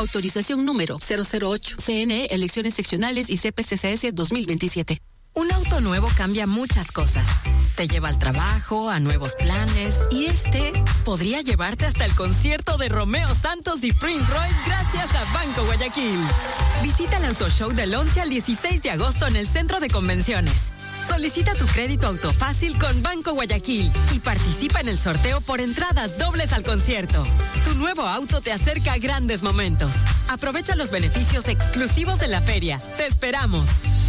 Autorización número 008. CNE, Elecciones Seccionales y CPCCS 2027. Un auto nuevo cambia muchas cosas. Te lleva al trabajo, a nuevos planes y podría llevarte hasta el concierto de Romeo Santos y Prince Royce gracias a Banco Guayaquil. Visita el Auto Show del 11 al 16 de agosto en el Centro de Convenciones. Solicita tu crédito Autofácil con Banco Guayaquil y participa en el sorteo por entradas dobles al concierto. Tu nuevo auto te acerca a grandes momentos. Aprovecha los beneficios exclusivos de la feria. ¡Te esperamos!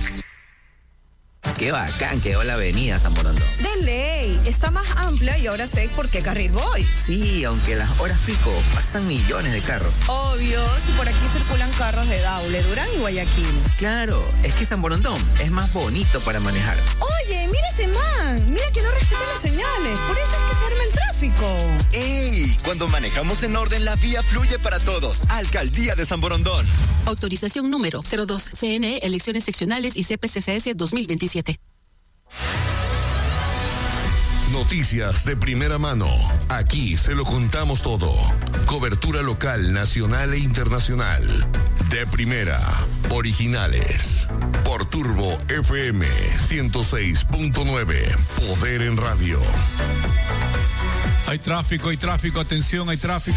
Qué bacán quedó la avenida San Borondón. De ley, está más amplia y ahora sé por qué carril voy. Sí, aunque las horas pico pasan millones de carros. Obvio, si por aquí circulan carros de Daule, Durán y Guayaquil. Claro, es que San Borondón es más bonito para manejar. Oye, mira ese man, mira que no respeta las señales, por eso es que se arma el tráfico. ¡Ey! Cuando manejamos en orden, la vía fluye para todos. Alcaldía de San Borondón. Autorización número 02. CNE, Elecciones Seccionales y CPCCS 2027. Noticias de primera mano. Aquí se lo contamos todo. Cobertura local, nacional e internacional. De primera. Originales. Por Turbo FM 106.9. Poder en radio. Hay tráfico, atención, hay tráfico.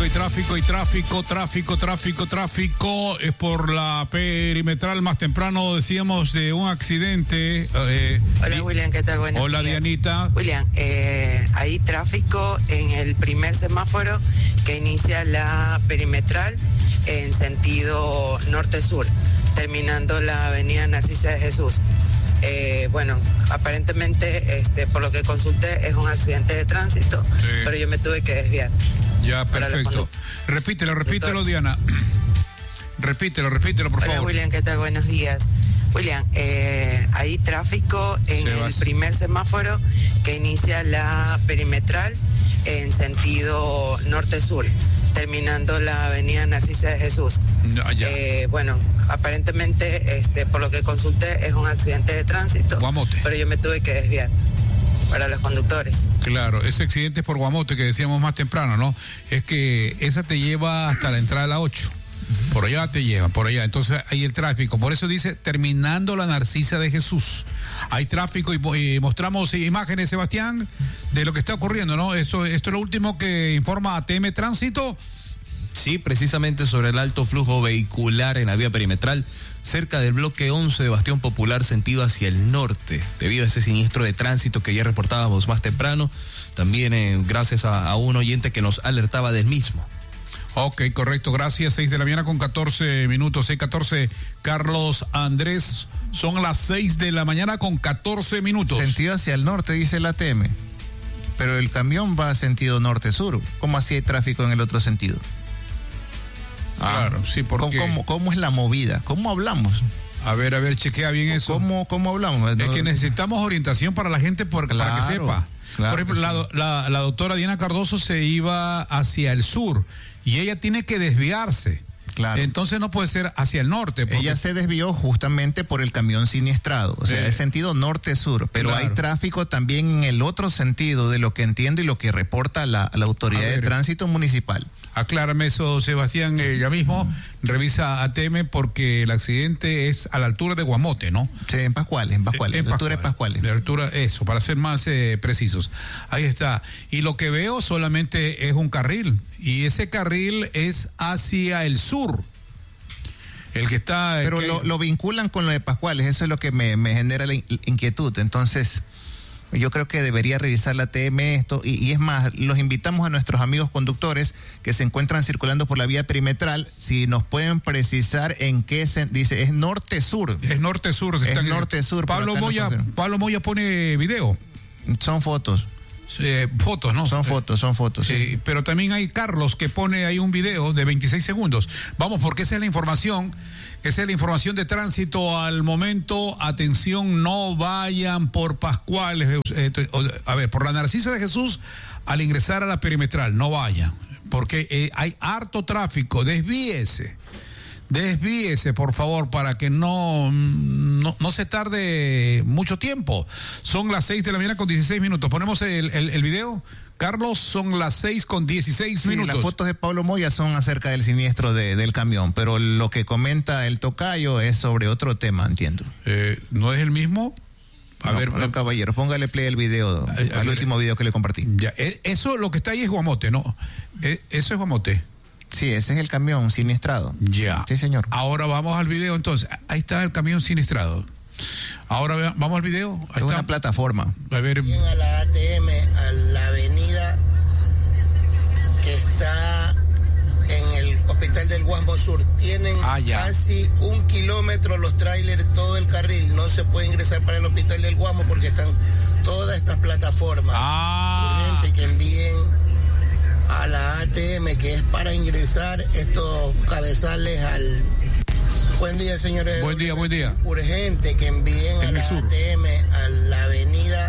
Es por la perimetral. Más temprano decíamos de un accidente. Hola William, ¿qué tal? Buenos Hola días. Dianita. William, hay tráfico en el primer semáforo que inicia la perimetral en sentido norte-sur, terminando la avenida Narcisa de Jesús. Bueno, aparentemente, por lo que consulté, es un accidente de tránsito, sí, pero yo me tuve que desviar. Ya, perfecto. Repítelo, Diana. Repítelo, por favor. Hola, William, ¿qué tal? Buenos días. William, hay tráfico en el primer semáforo que inicia la perimetral en sentido norte-sur, terminando la avenida Narcisa de Jesús. Bueno, aparentemente, por lo que consulté, es un accidente de tránsito, Guamote, pero yo me tuve que desviar para los conductores. Claro, ese accidente es por Guamote que decíamos más temprano, ¿no? Es que esa te lleva hasta la entrada a la 8. Por allá te llevan, por allá. Entonces hay el tráfico. Por eso dice, terminando la Narcisa de Jesús. Hay tráfico y mostramos imágenes, Sebastián, de lo que está ocurriendo, ¿no? Esto es lo último que informa ATM Tránsito. Sí, precisamente sobre el alto flujo vehicular en la vía perimetral, cerca del bloque 11 de Bastión Popular, sentido hacia el norte, debido a ese siniestro de tránsito que ya reportábamos más temprano, también gracias a un oyente que nos alertaba del mismo. Ok, correcto, gracias. 6 de la mañana con 14 minutos, 6:14. Carlos Andrés, son las 6 de la mañana con 14 minutos. Sentido hacia el norte, dice el ATM, pero el camión va a sentido norte-sur. ¿Cómo así hay tráfico en el otro sentido? Claro, sí, porque... ¿Cómo es la movida? ¿Cómo hablamos? A ver, chequea bien eso. ¿Cómo hablamos? Es que necesitamos orientación para la gente para que sepa. Claro, por ejemplo, sí, la doctora Diana Cardoso se iba hacia el sur y ella tiene que desviarse. Claro. Entonces no puede ser hacia el norte. Ella se desvió justamente por el camión siniestrado, o sea, es sentido norte-sur, pero claro, hay tráfico también en el otro sentido de lo que entiendo y lo que reporta la autoridad de tránsito municipal. Aclárame eso, Sebastián, ya mismo. Revisa ATM porque el accidente es a la altura de Guamote, ¿no? Sí, en Pascuales, la altura de Pascuales. La altura, eso, para ser más precisos. Ahí está. Y lo que veo solamente es un carril, y ese carril es hacia el sur. El que está... Pero lo vinculan con lo de Pascuales, eso es lo que me genera la inquietud. Entonces... yo creo que debería revisar la TM esto y es más, los invitamos a nuestros amigos conductores que se encuentran circulando por la vía perimetral, si nos pueden precisar en qué dice, es norte-sur. Es norte-sur. Es norte-sur. Pablo Moya pone video. Son fotos. Fotos, ¿no? Son fotos. Sí, pero también hay Carlos que pone ahí un video de 26 segundos. Vamos, porque esa es la información. Esa es la información de tránsito al momento. Atención, no vayan por Pascuales. A ver, por la Narcisa de Jesús al ingresar a la perimetral. No vayan, porque hay harto tráfico. Desvíese, por favor, para que no se tarde mucho tiempo. Son las 6 de la mañana con 16 minutos. Ponemos el video Carlos, son las 6:16 minutos. Las fotos de Pablo Moya son acerca del siniestro del camión, pero lo que comenta el tocayo es sobre otro tema, entiendo. ¿No es el mismo? A ver, caballero, póngale play al video, al último video que le compartí. Ya, eso lo que está ahí es Guamote, ¿no? Eso es Guamote. Sí, ese es el camión siniestrado. Ya. Sí, señor. Ahora vamos al video entonces. Ahí está el camión siniestrado. Ahora vamos al video. Ahí es una plataforma. A ver. Bien a la ATM, a la avenida que está en el Hospital del Guasmo Sur. Tienen casi 1 kilómetro los trailers, todo el carril. No se puede ingresar para el Hospital del Guasmo porque están todas estas plataformas. Urgente que envíen a la ATM, que es para ingresar estos cabezales al... Buen día, señores. Buen día. Urgente que envíen a la ATM, a la avenida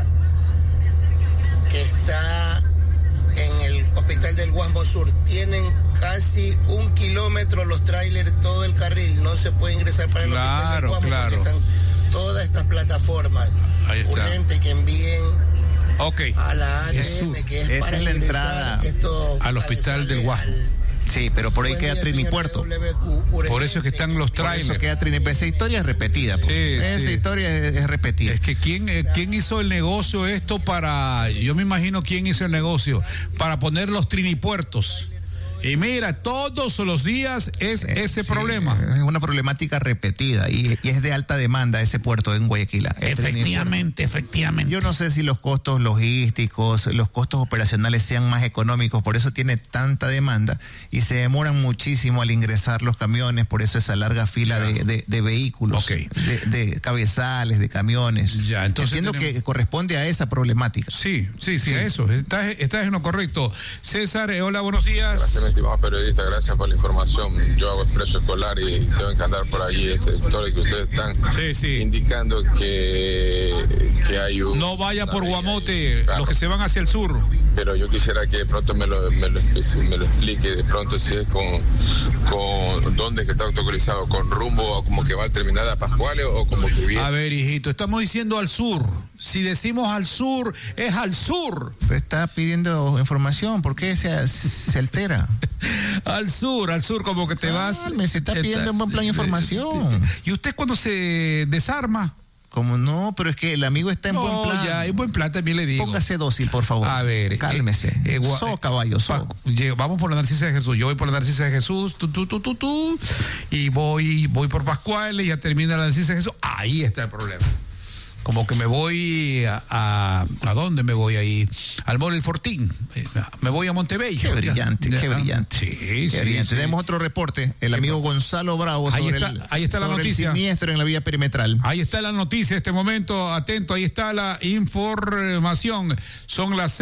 que está en el Hospital del Guasmo Sur. Tienen casi 1 kilómetro los trailers, todo el carril. No se puede ingresar para el Hospital del Guasmo porque están todas estas plataformas. Ahí está. Urgente que envíen a la ATM, que es esa para es la entrada al Hospital del Guasmo. Sí, pero por ahí queda Trinipuerto. Por eso es que están los trailers. Por eso queda Trinipuerto. Esa historia es repetida. Esa historia es repetida. Es que ¿quién hizo el negocio esto para... Yo me imagino quién hizo el negocio para poner los trinipuertos. Y mira, todos los días es ese problema. Es una problemática repetida y es de alta demanda ese puerto en Guayaquil. Efectivamente. Yo no sé si los costos logísticos, los costos operacionales sean más económicos, por eso tiene tanta demanda y se demoran muchísimo al ingresar los camiones, por eso esa larga fila de vehículos, de cabezales, de camiones. Ya, entonces entiendo que corresponde a esa problemática. Sí, a eso. Estás en lo correcto. César, hola, buenos días. Gracias, estimado periodista, gracias por la información. Yo hago expreso escolar y tengo que andar por ahí ese sector que ustedes están indicando que hay un... No vaya por Guamote, los que se van hacia el sur. Pero yo quisiera que de pronto me lo explique, de pronto si es con dónde es que está autorizado, con rumbo como que va al terminal a Pascuales o como que viene. A ver, hijito, estamos diciendo al sur. Si decimos al sur, es al sur. Pues está pidiendo información, ¿por qué se altera? Al sur, como que te vas. Me se está pidiendo un buen plan de información. ¿Y usted cuando se desarma? Como no, pero es que el amigo está en buen plan. Ya, en buen plan también le digo. Póngase dócil, por favor. A ver. Cálmese. Caballo, Vamos por la Narcisa de Jesús. Yo voy por la Narcisa de Jesús, y voy por Pascuales, y ya termina la Narcisa de Jesús. Ahí está el problema. Como que me voy ¿a dónde me voy ahí? Al Mall El Fortín. Me voy a Montebello. Qué brillante. Sí. Tenemos otro reporte. El amigo Gonzalo Bravo ahí está la noticia. El siniestro en la vía perimetral. Ahí está la noticia en este momento. Atento, ahí está la información. Son las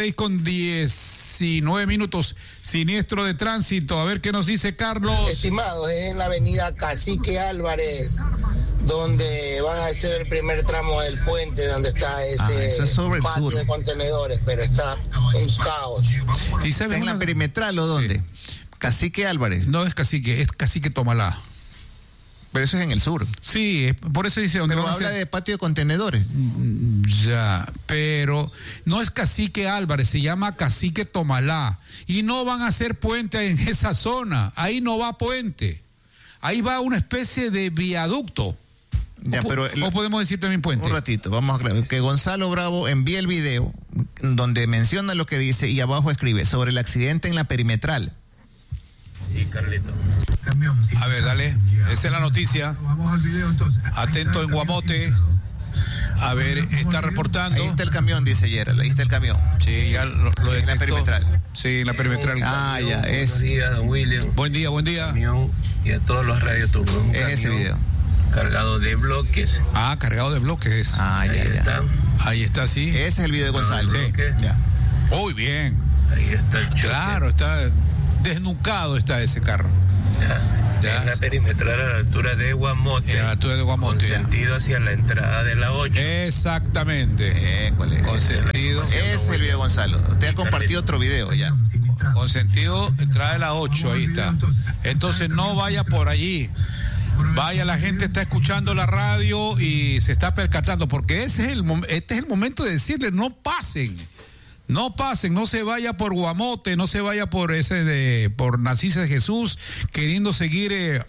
6:19 minutos. Siniestro de tránsito. A ver qué nos dice Carlos. Estimado, es en la avenida Cacique Álvarez, donde van a hacer el primer tramo del puente, donde está ese patio de contenedores, pero está un caos. ¿Y sabes en la perimetral o dónde? Cacique Álvarez. No es Cacique, es Cacique Tomalá. Pero eso es en el sur. Sí, por eso dice donde pero habla de patio de contenedores. Ya, pero no es Cacique Álvarez, se llama Cacique Tomalá. Y no van a hacer puente en esa zona. Ahí no va puente. Ahí va una especie de viaducto. Ya, o podemos decir también puente. Un ratito, vamos a aclarar que Gonzalo Bravo envía el video donde menciona lo que dice y abajo escribe sobre el accidente en la perimetral. Sí, Carlito. A ver, dale, esa es la noticia. Vamos al video entonces. Atento en Guamote. A ver, está reportando. Ahí está el camión, dice Gerald, ahí está el camión. Sí, ya lo detectó. En la perimetral. Sí, en la perimetral. Ya es. Buenos días, don William. Buen día. Camión y a todos los radioturbos. Es ese video. Cargado de bloques. Cargado de bloques. Ahí está, sí. Ese es el video de Gonzalo. Sí. Ya. Muy bien. Ahí está el choque. Claro, está desnucado está ese carro. Ya. En la perimetral a la altura de Guamote. En la altura de Guamote. Con sentido hacia la entrada de la 8. Exactamente. Con sentido. Ese es el video de Gonzalo. Usted ha compartido otro video ya. Con sentido entrada de la 8, ahí está. Entonces no vaya por allí. Vaya, la gente está escuchando la radio y se está percatando, porque este es el momento de decirle, no pasen. No pasen, no se vaya por Guamote, no se vaya por por Narcisa de Jesús, queriendo seguir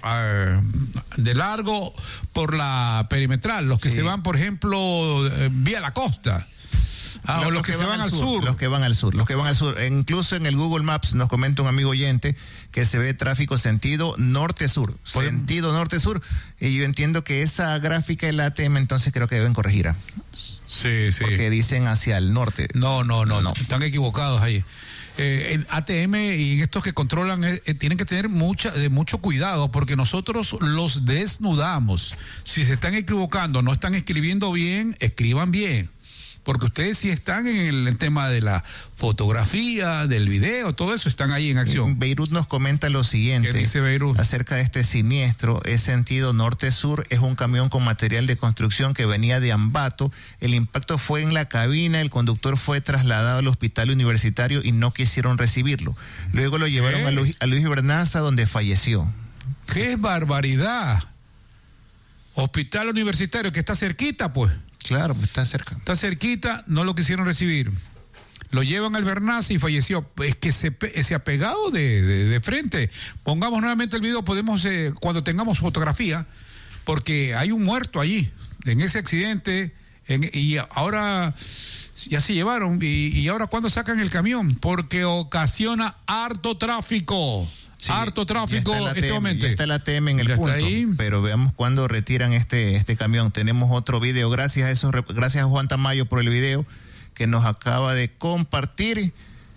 de largo por la perimetral. Los que se van, por ejemplo, vía la costa. O los que se van al sur. Los que van al sur. Incluso en el Google Maps nos comenta un amigo oyente que se ve tráfico sentido norte-sur. Sentido norte-sur. Y yo entiendo que esa gráfica de la ATM, entonces creo que deben corregir. Sí. Porque dicen hacia el norte. No. Están equivocados ahí. El ATM y estos que controlan tienen que tener mucho cuidado, porque nosotros los desnudamos. Si se están equivocando, no están escribiendo bien, escriban bien. Porque ustedes sí están en el tema de la fotografía, del video, todo eso están ahí en acción. Beirut nos comenta lo siguiente. ¿Qué dice Beirut? Acerca de este siniestro, es sentido norte-sur, es un camión con material de construcción que venía de Ambato. El impacto fue en la cabina, el conductor fue trasladado al hospital universitario y no quisieron recibirlo. Luego lo llevaron a Luis Bernaza, donde falleció. ¡Qué barbaridad! Hospital universitario, que está cerquita, pues. Claro, está cerca. Está cerquita, no lo quisieron recibir. Lo llevan al Bernaza y falleció. Es que se ha pegado de frente. Pongamos nuevamente el video, podemos, cuando tengamos fotografía, porque hay un muerto allí, en ese accidente, y ahora ya se llevaron. Y ahora, ¿cuándo sacan el camión? Porque ocasiona harto tráfico. Sí, harto tráfico este momento. Ya está la ATM en el punto, pero veamos cuándo retiran este camión. Tenemos otro video, gracias a Juan Tamayo por el video que nos acaba de compartir.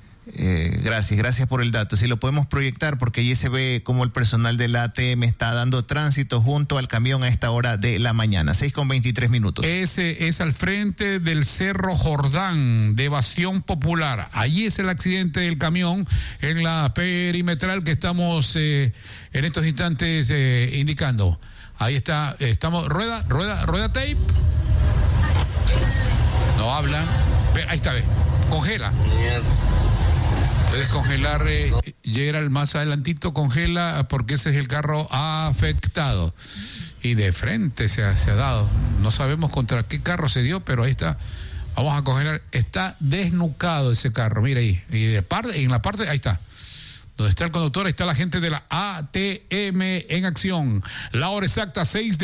Gracias por el dato. Si lo podemos proyectar, porque allí se ve cómo el personal de la ATM está dando tránsito junto al camión a esta hora de la mañana, 6:23. Ese es al frente del Cerro Jordán de Bastión Popular. Allí es el accidente del camión en la perimetral que estamos en estos instantes indicando. Ahí está, estamos, rueda tape. No hablan. Ahí está, ve, congela. Puedes congelar, Gerald, más adelantito congela, porque ese es el carro afectado. Y de frente se ha dado. No sabemos contra qué carro se dio, pero ahí está. Vamos a congelar. Está desnucado ese carro, mira ahí. Y en la parte, ahí está. Donde está el conductor, ahí está la gente de la ATM en acción. La hora exacta,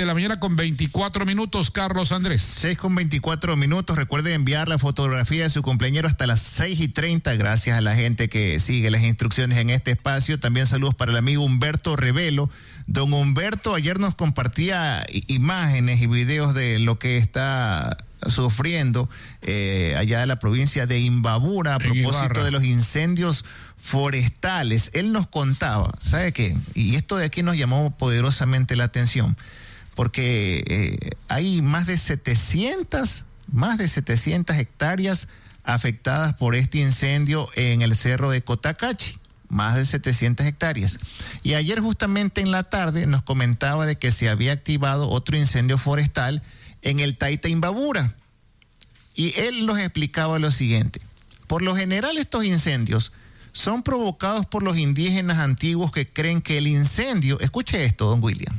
6:24 a.m, Carlos Andrés. 6:24. Recuerde enviar la fotografía de su cumpleañero hasta las 6:30. Gracias a la gente que sigue las instrucciones en este espacio. También saludos para el amigo Humberto Revelo. Don Humberto ayer nos compartía imágenes y videos de lo que está sufriendo allá en la provincia de Imbabura a propósito de los incendios forestales. Él nos contaba, ¿sabe qué? Y esto de aquí nos llamó poderosamente la atención, porque hay más de 700 hectáreas afectadas por este incendio en el cerro de Cotacachi. Más de 700 hectáreas. Y ayer justamente en la tarde nos comentaba de que se había activado otro incendio forestal en el Taita Imbabura. Y él nos explicaba lo siguiente. Por lo general estos incendios son provocados por los indígenas antiguos que creen que el incendio, escuche esto, don William,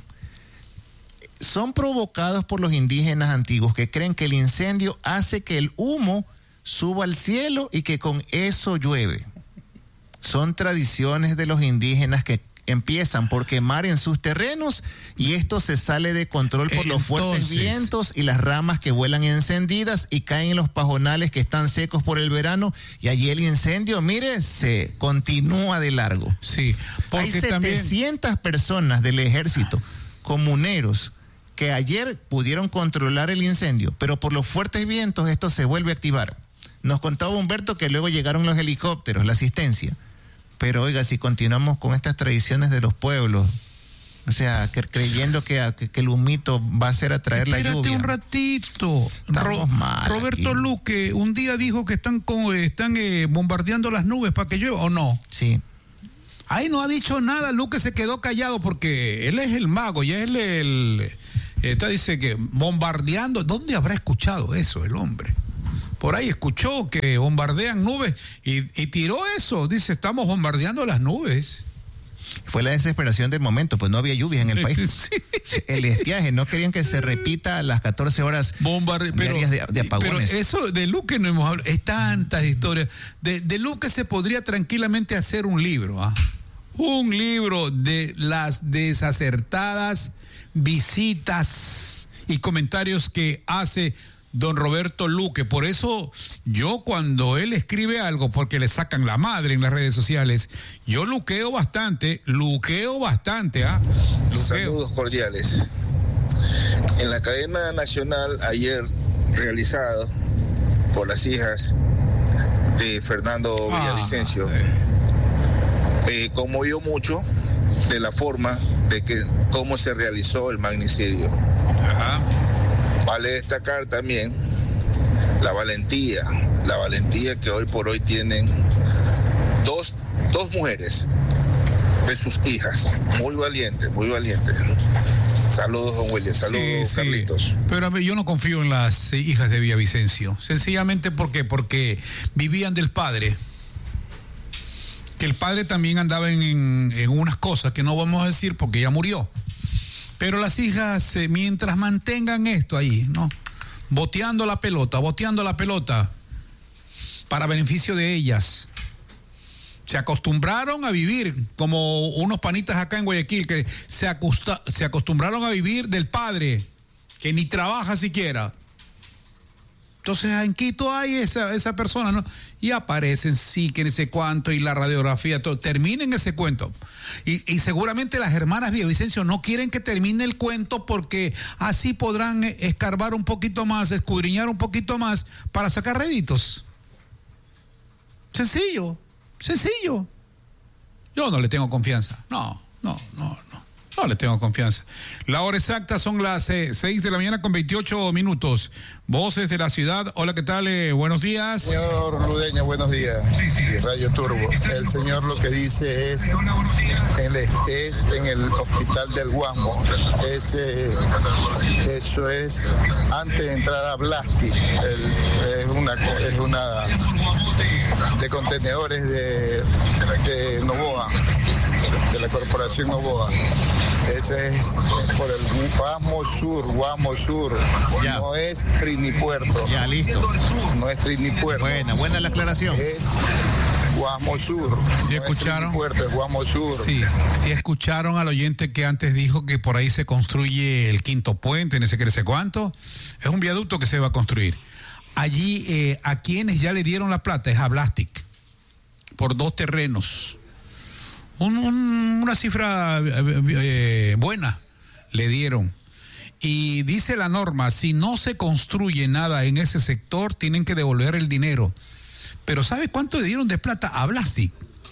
son provocados por los indígenas antiguos que creen que el incendio hace que el humo suba al cielo y que con eso llueve. Son tradiciones de los indígenas que empiezan por quemar en sus terrenos y esto se sale de control por los fuertes vientos y las ramas que vuelan encendidas y caen en los pajonales que están secos por el verano, y allí el incendio, mire, se continúa de largo. Sí, porque hay 700 personas del ejército, comuneros, que ayer pudieron controlar el incendio, pero por los fuertes vientos esto se vuelve a activar. Nos contaba Humberto que luego llegaron los helicópteros, la asistencia. Pero oiga, si continuamos con estas tradiciones de los pueblos, o sea, creyendo que el humito va a ser a traer la lluvia. Espérate un ratito. Roberto aquí. Luque un día dijo que están bombardeando las nubes para que llueva, ¿o no? Sí. Ahí no ha dicho nada, Luque se quedó callado porque él es el mago, ya él dice que bombardeando. ¿Dónde habrá escuchado eso el hombre? Por ahí escuchó que bombardean nubes y tiró eso. Dice, estamos bombardeando las nubes. Fue la desesperación del momento, pues no había lluvias en el país. Sí. El estiaje, no querían que se repita las 14 horas diarias de apagones. Pero eso de Luque no hemos hablado, es tantas historias. De Luque se podría tranquilamente hacer un libro, ¿ah? Un libro de las desacertadas visitas y comentarios que hace don Roberto Luque. Por eso yo, cuando él escribe algo, porque le sacan la madre en las redes sociales, yo luqueo bastante, ¿ah? Saludos cordiales. En la cadena nacional ayer realizado por las hijas de Fernando Villavicencio, conmovió mucho de la forma de cómo se realizó el magnicidio. Ajá. Vale destacar también la valentía que hoy por hoy tienen dos mujeres de sus hijas. Muy valientes. Saludos, don William. Saludos, sí, Carlitos. Pero a mí, yo no confío en las hijas de Villavicencio. Sencillamente porque vivían del padre. Que el padre también andaba en unas cosas que no vamos a decir porque ya murió. Pero las hijas, mientras mantengan esto ahí, ¿no? Boteando la pelota, para beneficio de ellas. Se acostumbraron a vivir como unos panitas acá en Guayaquil, que se acostumbraron a vivir del padre, que ni trabaja siquiera. Entonces en Quito hay esa persona, ¿no? Y aparecen, sí, que no sé cuánto, y la radiografía, todo. Terminen ese cuento. Y seguramente las hermanas Villavicencio no quieren que termine el cuento, porque así podrán escarbar un poquito más, escudriñar un poquito más para sacar réditos. Sencillo. Yo no le tengo confianza. No le tengo confianza. La hora exacta son las 6 de la mañana con 28 minutos. Voces de la ciudad. Hola, ¿qué tal? Buenos días. Señor Ludeña, buenos días. Sí. Radio Turbo. El señor lo que dice es en el hospital del Guasmo. Eso es antes de entrar a Blasti. Es una de contenedores de Novoa, de la corporación Novoa. Eso es por el Guasmo Sur. Ya. No es Trinipuerto. Ya, listo. No es Trinipuerto. Buena la aclaración. Es Guasmo Sur. ¿Sí escucharon? No es Trinipuerto, es Guasmo Sur. Sí escucharon al oyente que antes dijo que por ahí se construye el quinto puente, no sé qué, no sé cuánto. Es un viaducto que se va a construir. Allí, a quienes ya le dieron la plata es a Blastic, por 2 terrenos. Una cifra buena le dieron. Y dice la norma, si no se construye nada en ese sector, tienen que devolver el dinero. Pero ¿sabe cuánto le dieron de plata a Blastic?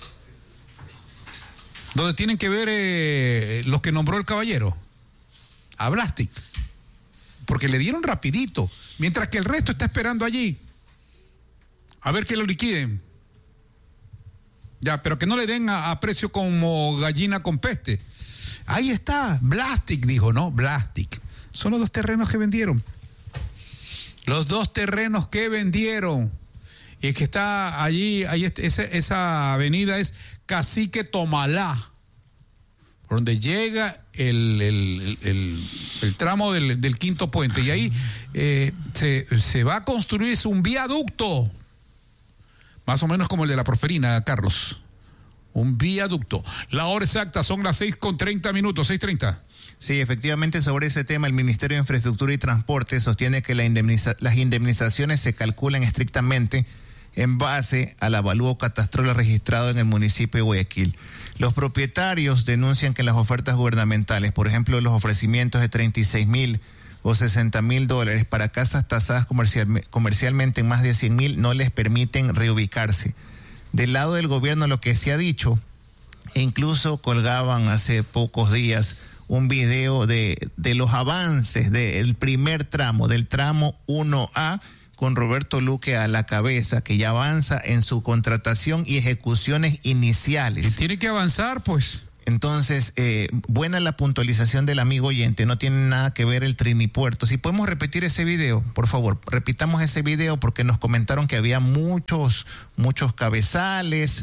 Donde tienen que ver los que nombró el caballero. A Blastic. Porque le dieron rapidito. Mientras que el resto está esperando allí. A ver que lo liquiden. Ya, pero que no le den a precio como gallina con peste. Ahí está, Blastic dijo, ¿no? Blastic. Son los 2 terrenos que vendieron. Los 2 terrenos que vendieron. Y es que está allí esa avenida es Cacique Tomalá, por donde llega el tramo del quinto puente. Y ahí se va a construir un viaducto. Más o menos como el de la Porferina, Carlos. Un viaducto. La hora exacta son las 6:30 minutos, 6:30. Sí, efectivamente, sobre ese tema, el Ministerio de Infraestructura y Transporte sostiene que las indemnizaciones se calculan estrictamente en base al avalúo catastral registrado en el municipio de Guayaquil. Los propietarios denuncian que las ofertas gubernamentales, por ejemplo, los ofrecimientos de 36,000 o 60,000 dólares para casas tasadas comercialmente en más de 100,000 no les permiten reubicarse. Del lado del gobierno, lo que se ha dicho, e incluso colgaban hace pocos días un video de los avances del primer tramo, del tramo 1A, con Roberto Luque a la cabeza, que ya avanza en su contratación y ejecuciones iniciales. Y tiene que avanzar, pues. Entonces, buena la puntualización del amigo oyente, no tiene nada que ver el Trinipuerto. Si podemos repetir ese video, por favor, repitamos ese video, porque nos comentaron que había muchos cabezales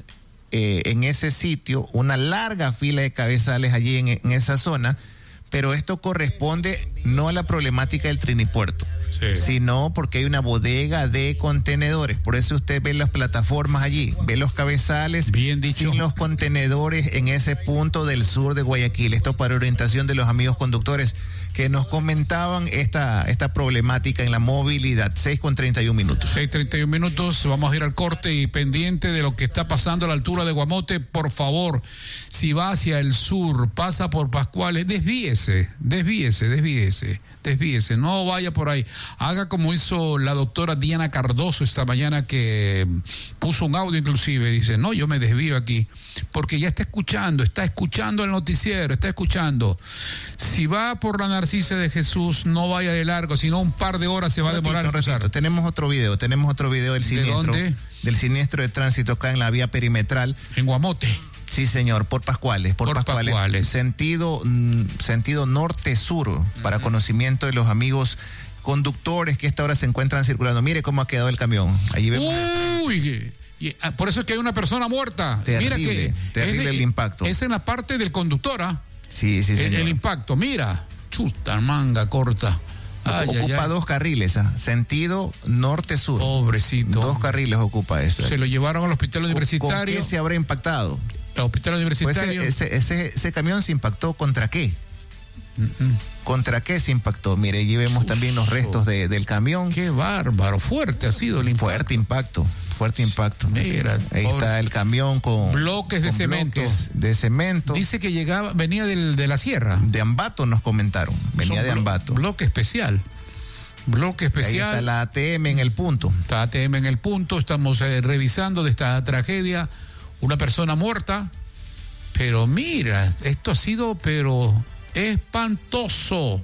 en ese sitio, una larga fila de cabezales allí en esa zona, pero esto corresponde no a la problemática del trinipuerto, sino porque hay una bodega de contenedores. Por eso usted ve las plataformas allí, ve los cabezales sin los contenedores en ese punto del sur de Guayaquil. Esto para orientación de los amigos conductores que nos comentaban esta problemática en la movilidad. 6:31 minutos. 6:31 minutos, vamos a ir al corte y pendiente de lo que está pasando a la altura de Guamote. Por favor, si va hacia el sur, pasa por Pascuales, desvíese, no vaya por ahí. Haga como hizo la doctora Diana Cardoso esta mañana, que puso un audio inclusive, dice, no, yo me desvío aquí, porque ya está escuchando el noticiero, está escuchando. Si va por la Narcisa de Jesús, no vaya de largo, sino un par de horas se va a demorar. Tenemos otro video del siniestro. ¿De dónde? Del siniestro de tránsito acá en la vía perimetral. En Guamote. Sí, señor, por Pascuales. Sentido norte-sur, para conocimiento de los amigos conductores que a esta hora se encuentran circulando. Mire cómo ha quedado el camión. Allí vemos. Uy, por eso es que hay una persona muerta. Terrible, mira que terrible el impacto. Es en la parte del conductor, ¿ah? Sí, señor. El impacto, mira, chusta manga corta. Ocupa 2 carriles, sentido norte-sur. Pobrecito. 2 carriles ocupa esto. Se lo llevaron al hospital universitario. ¿Con qué se habrá impactado? El hospital universitario. Pues ese camión se impactó ¿contra qué? ¿Contra qué se impactó? Mire, allí vemos también los restos del camión. Qué bárbaro, fuerte ha sido el impacto. Fuerte impacto. Mira, ahí está el camión con bloques de cemento. Dice que venía de la sierra. De Ambato nos comentaron. Venía de Ambato. Bloque especial. Ahí está la ATM en el punto. Estamos revisando de esta tragedia. Una persona muerta. Pero mira, esto ha sido espantoso.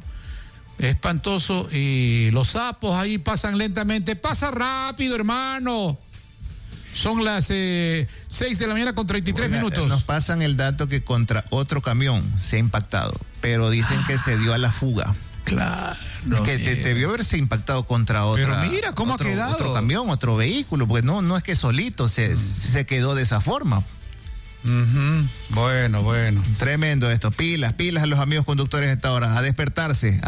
Y los sapos ahí pasan lentamente. Pasa rápido, hermano. Son las 6 de la mañana con 33 minutos. Nos pasan el dato que contra otro camión se ha impactado, pero dicen que se dio a la fuga. Claro. Que debió haberse impactado contra otra. Pero mira cómo ha quedado. Otro camión, otro vehículo, pues no es que solito se quedó de esa forma. Bueno. Tremendo esto. Pilas a los amigos conductores a esta hora. A despertarse.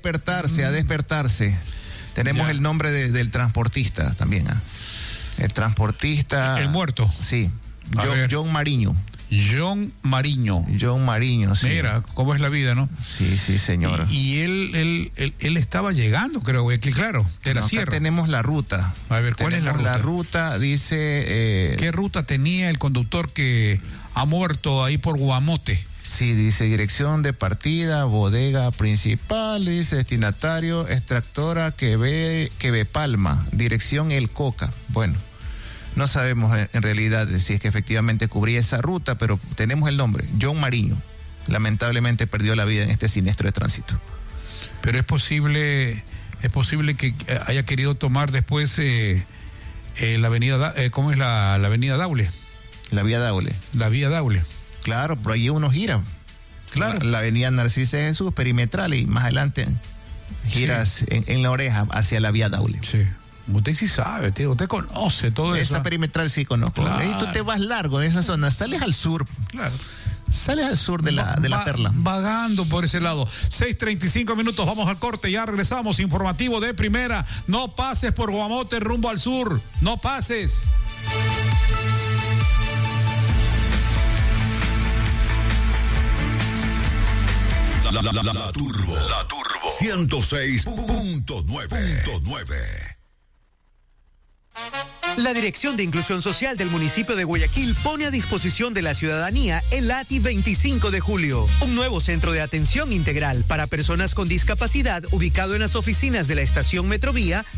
Tenemos el nombre del transportista también. El transportista. El muerto. Sí. John Mariño. John Mariño, sí. Mira, cómo es la vida, ¿no? Sí, señor. Y él estaba llegando, creo, claro, de la sierra. Tenemos la ruta. A ver, ¿cuál es la ruta? La ruta dice... ¿Qué ruta tenía el conductor que ha muerto ahí por Guamote? Sí, dice dirección de partida, bodega principal, dice destinatario, extractora que ve Palma, dirección El Coca. Bueno, no sabemos en realidad si es que efectivamente cubría esa ruta, pero tenemos el nombre, John Mariño. Lamentablemente perdió la vida en este siniestro de tránsito. Pero es posible que haya querido tomar después la avenida, ¿cómo es la avenida Daule? La vía Daule. Claro, por allí uno gira. Claro. La avenida Narcisa de Jesús, perimetral, y más adelante giras en la oreja hacia la vía Daule. Sí. Usted sí sabe, tío, usted conoce todo eso. Esa perimetral sí conozco. Claro. Ahí tú te vas largo de esa zona, sales al sur. Claro. Sales al sur de la Perla. Vagando por ese lado. 6:35 minutos, vamos al corte, ya regresamos. Informativo de primera. No pases por Guamote rumbo al sur. No pases. La Turbo 106.9. La Dirección de Inclusión Social del municipio de Guayaquil pone a disposición de la ciudadanía el ATI 25 de julio, un nuevo centro de atención integral para personas con discapacidad ubicado en las oficinas de la estación Metrovía